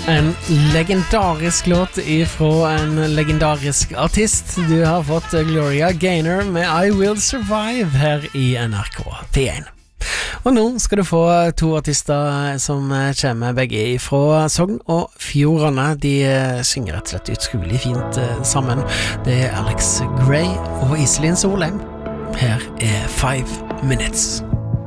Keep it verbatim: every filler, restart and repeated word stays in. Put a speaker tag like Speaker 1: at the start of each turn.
Speaker 1: En legendarisk låt ifra en legendarisk artist. Du har fått Gloria Gaynor med I Will Survive her i N R K P én. Og nå skal du få to artister som kommer begge fra Sogn og Fjordane. De synger rett og slett utrolig fint sammen. Det er Alex Gray og Iselin Solheim. Her er Five Minutes.